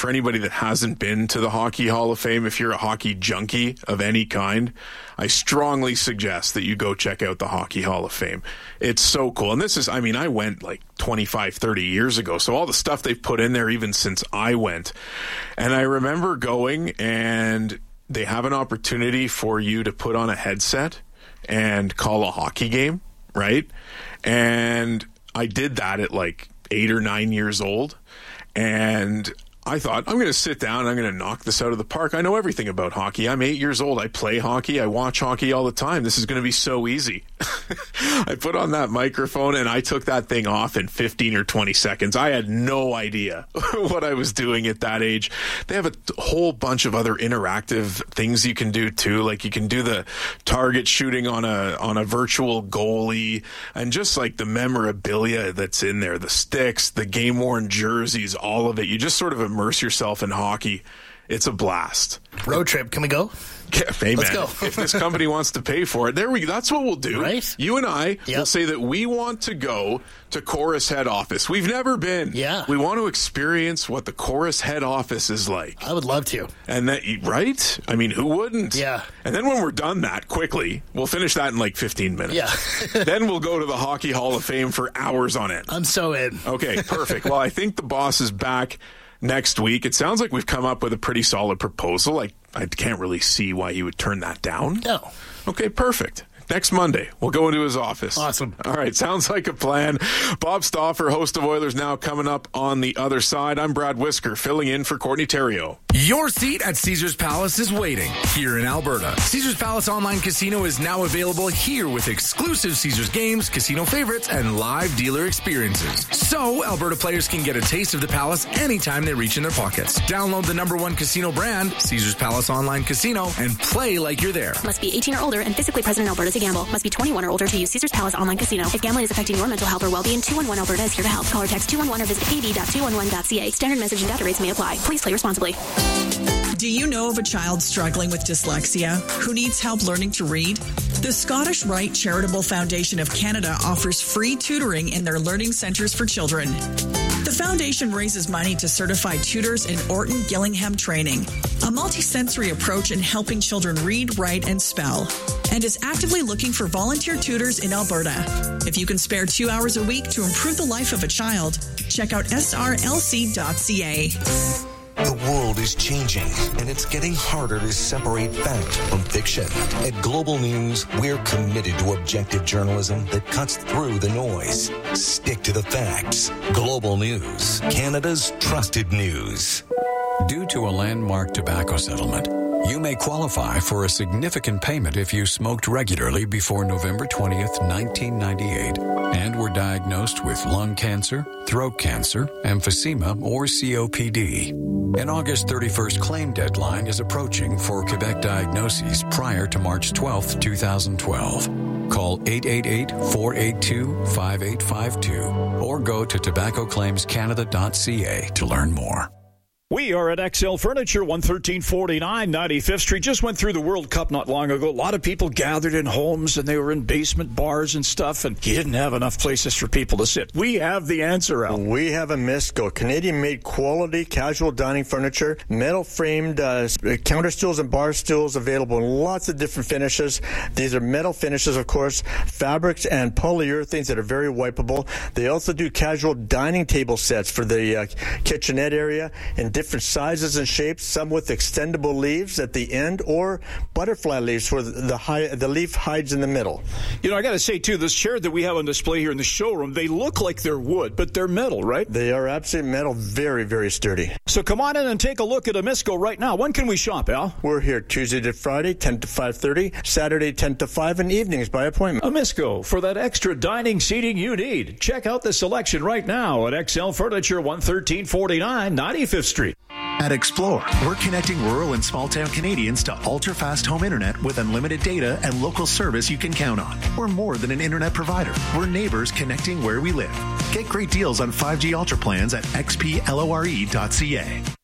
for anybody that hasn't been to the Hockey Hall of Fame, if you're a hockey junkie of any kind, I strongly suggest that you go check out the Hockey Hall of Fame. It's so cool. And this is, I mean, I went like 25, 30 years ago. So all the stuff they've put in there even since I went. And I remember going, and they have an opportunity for you to put on a headset and call a hockey game, right? And I did that at like 8 or 9 years old. And I thought, I'm going to sit down and I'm going to knock this out of the park. I know everything about hockey. I'm 8 years old. I play hockey. I watch hockey all the time. This is going to be so easy. I put on that microphone and I took that thing off in 15 or 20 seconds. I had no idea what I was doing at that age. They have a whole bunch of other interactive things you can do too. Like you can do the target shooting on a virtual goalie, and just like the memorabilia that's in there, the sticks, the game-worn jerseys, all of it. You just sort of immerse yourself in hockey. It's a blast. Road trip. Can we go? Yeah, hey, Let's man, go. if this company wants to pay for it, that's what we'll do. Right? You and I will say that we want to go to Chorus head office. We've never been. Yeah. We want to experience what the Chorus head office is like. I would love to. And that, right? I mean, who wouldn't? Yeah. And then when we're done that, quickly, we'll finish that in like 15 minutes. Yeah. Then we'll go to the Hockey Hall of Fame for hours on end. I'm so in. Okay, perfect. Well, I think the boss is back next week. It sounds like we've come up with a pretty solid proposal. I can't really see why he would turn that down. No. Okay, perfect. Next Monday, we'll go into his office. Awesome. All right, sounds like a plan. Bob Stauffer, host of Oilers Now, coming up on the other side. I'm Brad Whisker, filling in for Courtney Theriault. Your seat at Caesars Palace is waiting here in Alberta. Caesars Palace Online Casino is now available here with exclusive Caesars games, casino favorites, and live dealer experiences. So Alberta players can get a taste of the Palace anytime they reach in their pockets. Download the #1 casino brand, Caesars Palace Online Casino, and play like you're there. Must be 18 or older and physically present in Alberta to gamble. Must be 21 or older to use Caesars Palace Online Casino. If gambling is affecting your mental health or well-being, 211 Alberta is here to help. Call or text 211 or visit ad.211.ca. Standard message and data rates may apply. Please play responsibly. Do you know of a child struggling with dyslexia who needs help learning to read? The Scottish Rite Charitable Foundation of Canada offers free tutoring in their learning centres for children. The foundation raises money to certify tutors in Orton Gillingham training, a multisensory approach in helping children read, write, and spell, and is actively looking for volunteer tutors in Alberta. If you can spare 2 hours a week to improve the life of a child, check out srlc.ca. The world is changing, and it's getting harder to separate fact from fiction. At Global News, we're committed to objective journalism that cuts through the noise. Stick to the facts. Global News, Canada's trusted news. Due to a landmark tobacco settlement, you may qualify for a significant payment if you smoked regularly before November 20th, 1998, and were diagnosed with lung cancer, throat cancer, emphysema, or COPD. An August 31st claim deadline is approaching for Quebec diagnoses prior to March 12th, 2012. Call 888-482-5852 or go to tobaccoclaimscanada.ca to learn more. We are at XL Furniture, 11349 95th Street. Just went through the World Cup not long ago. A lot of people gathered in homes, and they were in basement bars and stuff, and you didn't have enough places for people to sit. We have the answer, Al. We have a Misco, Canadian-made quality casual dining furniture, metal-framed counter stools and bar stools available in lots of different finishes. These are metal finishes, of course, fabrics and polyurethanes that are very wipeable. They also do casual dining table sets for the kitchenette area in different sizes and shapes, some with extendable leaves at the end or butterfly leaves where the leaf hides in the middle. You know, I got to say, too, this chair that we have on display here in the showroom, they look like they're wood, but they're metal, right? They are absolutely metal, very, very sturdy. So come on in and take a look at Amisco right now. When can we shop, Al? We're here Tuesday to Friday, 10 to 5:30, Saturday, 10 to 5, and evenings by appointment. Amisco, for that extra dining seating you need. Check out the selection right now at XL Furniture, 11349 95th Street. At Explore, we're connecting rural and small-town Canadians to ultra-fast home internet with unlimited data and local service you can count on. We're more than an internet provider. We're neighbors connecting where we live. Get great deals on 5G Ultra plans at xplore.ca.